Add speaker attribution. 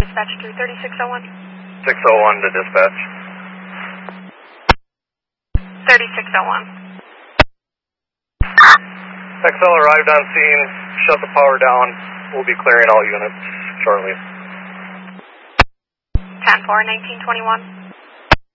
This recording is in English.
Speaker 1: dispatch through 3601.
Speaker 2: 601 to dispatch.
Speaker 1: 3601.
Speaker 2: XL arrived on scene, shut the power down. We'll be clearing all units shortly.
Speaker 1: 10-4, 1921.